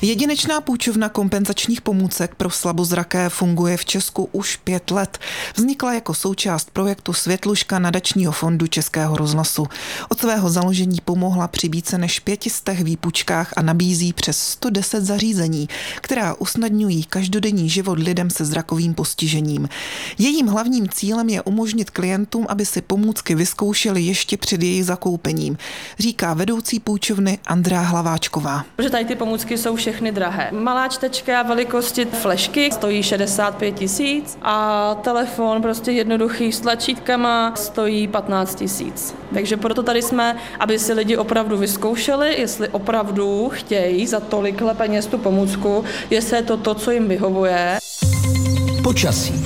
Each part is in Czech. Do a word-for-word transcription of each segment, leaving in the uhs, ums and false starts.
Jedinečná půjčovna kompenzačních pomůcek pro slabozraké funguje v Česku už pět let. Vznikla jako součást projektu Světluška nadačního fondu Českého rozhlasu. Od svého založení pomohla při více než pětistech výpůjčkách a nabízí přes sto deset zařízení, která usnadňují každodenní život lidem se zrakovým postižením. Jejím hlavním cílem je umožnit klientům, aby si pomůcky vyzkoušeli ještě před jejich zakoupením, říká vedoucí půjčovny Andrea Hlaváčková. Protože tady ty pomůcky jsou všechny drahé. Malá čtečka velikosti flešky stojí šedesát pět tisíc a telefon prostě jednoduchý s tlačítkama stojí patnáct tisíc. Takže proto tady jsme, aby si lidi opravdu vyzkoušeli, jestli opravdu chtějí za tolikhle peněz tu pomůcku, jestli je to to, co jim vyhovuje. Počasí.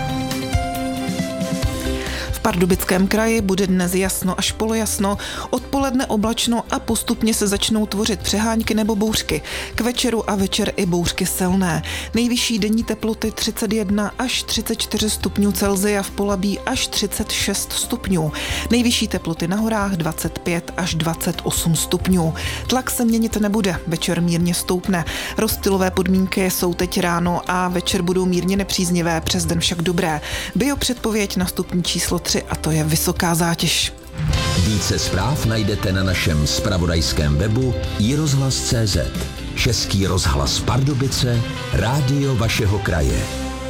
V Pardubickém kraji bude dnes jasno až polojasno, odpoledne oblačno a postupně se začnou tvořit přehánky nebo bouřky. K večeru a večer i bouřky silné. Nejvyšší denní teploty třicet jedna až třicet čtyři stupňů Celsia, v Polabí až třicet šest stupňů. Nejvyšší teploty na horách dvacet pět až dvacet osm stupňů. Tlak se měnit nebude, večer mírně stoupne. Rozptylové podmínky jsou teď ráno a večer budou mírně nepříznivé, přes den však dobré. Biopředpověď na stupni číslo tři a to je vysoká zátěž. Více zpráv najdete na našem zpravodajském webu i rozhlas tečka cé zet. Český rozhlas Pardubice, rádio vašeho kraje.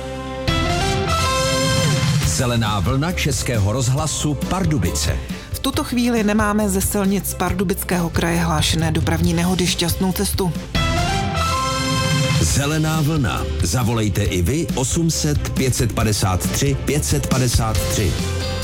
Zelená vlna Českého rozhlasu Pardubice. V tuto chvíli nemáme ze silnic Pardubického kraje hlášené dopravní nehody, šťastnou cestu. Zelená vlna. Zavolejte i vy osm set pět padesát tři pět padesát tři.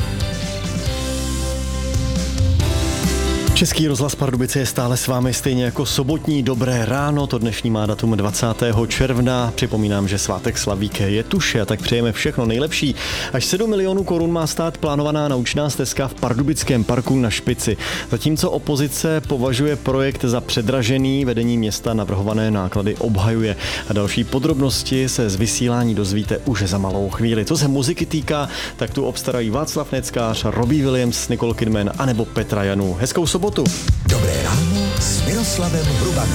Český rozhlas Pardubice je stále s vámi stejně jako sobotní dobré ráno. To dnešní má datum dvacátého června. Připomínám, že svátek Slavík je tuše, a tak přejeme všechno nejlepší. Až sedm milionů korun má stát plánovaná naučná stezka v Pardubickém parku na Špici. Zatímco opozice považuje projekt za předražený, vedení města navrhované náklady obhajuje. A další podrobnosti se z vysílání dozvíte už za malou chvíli. Co se muziky týká, tak tu obstarají Václav Neckář, Robbie Williams, Nicole Kidman anebo Petra Janu. Hezkou sobotu. Dobré ráno s Miroslavem Hrubanem.